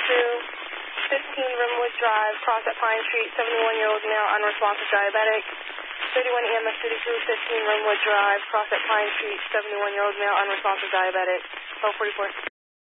crew, 15 Rimwood Drive, cross at Pine Street, 71-year-old male, unresponsive diabetic. 31 EMS City Crew, 15 Rimwood Drive, cross at Pine Street, 71-year-old male, unresponsive diabetic. 1244.